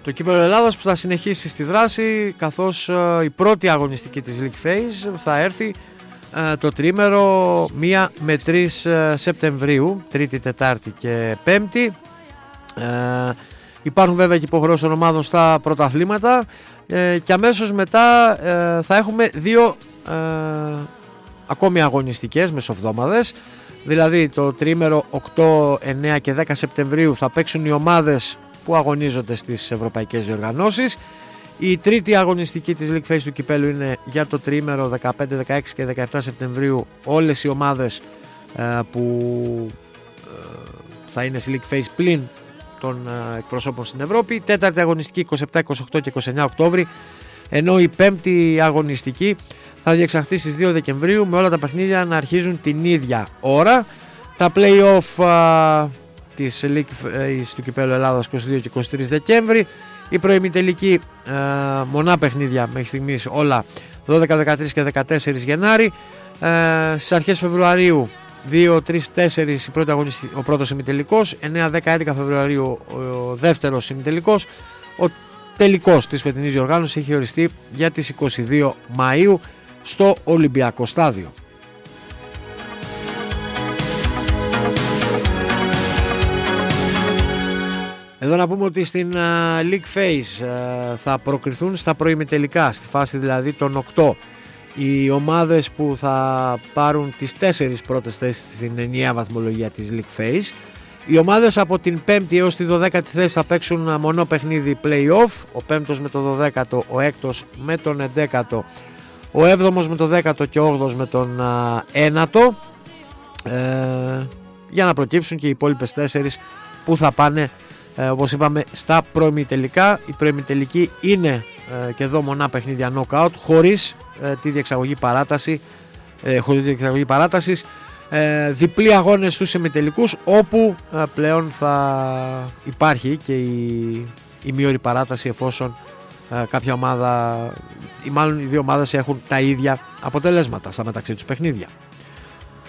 Το κύπελλο Ελλάδας που θα συνεχίσει στη δράση, καθώς η πρώτη αγωνιστική της League Phase θα έρθει το τριήμερο 1 με 3 Σεπτεμβρίου, Τρίτη, Τετάρτη και Πέμπτη. Υπάρχουν βέβαια και υποχρεώσεις των ομάδων στα πρωταθλήματα και αμέσως μετά θα έχουμε δύο ακόμη αγωνιστικές μεσοβδόμαδες. Δηλαδή το τριήμερο 8, 9 και 10 Σεπτεμβρίου θα παίξουν οι ομάδες που αγωνίζονται στις ευρωπαϊκές διοργανώσεις. Η τρίτη αγωνιστική της League Phase του κυπέλλου είναι για το τριήμερο 15, 16 και 17 Σεπτεμβρίου, όλες οι ομάδες που θα είναι στη League Phase πλην των εκπροσώπων στην Ευρώπη. Τέταρτη αγωνιστική 27, 28 και 29 Οκτώβρη, ενώ η πέμπτη αγωνιστική θα διεξαχθεί στις 2 Δεκεμβρίου με όλα τα παιχνίδια να αρχίζουν την ίδια ώρα. Τα play-off της League Phase του κυπέλλου Ελλάδας 22 και 23 Δεκέμβρη. Η προημιτελική μονά παιχνίδια μέχρι στιγμής όλα 12, 13 και 14 Γενάρη. Στις αρχές Φεβρουαρίου 2, 3, 4 ο πρώτος ημιτελικός, 9, 10, 11 Φεβρουαρίου ο δεύτερος ημιτελικός. Ο τελικός της φετινής διοργάνωσης έχει οριστεί για τις 22 Μαΐου στο Ολυμπιακό Στάδιο. Εδώ να πούμε ότι στην League Phase θα προκριθούν στα προημιτελικά, στη φάση δηλαδή των 8, οι ομάδες που θα πάρουν τις 4 πρώτες θέσεις στην ενιαία βαθμολογία της League Phase. Οι ομάδες από την 5η έως τη 12η θέση θα παίξουν μονό παιχνίδι play-off, ο 5ος με το 12ο, ο 6ος με τον 11ο, ο 7ος με το 10ο και ο 8ος με τον 9ο, για να προκύψουν και οι υπόλοιπες 4 που θα πάνε, όπως είπαμε, στα προημιτελικά. Η προημιτελική είναι και εδώ μονά παιχνίδια knockout, χωρίς τη διεξαγωγή παράτασης, διπλή αγώνες στους ημιτελικούς, όπου πλέον θα υπάρχει και η ημίωρη παράταση εφόσον κάποια ομάδα ή μάλλον οι δύο ομάδες έχουν τα ίδια αποτελέσματα στα μεταξύ τους παιχνίδια.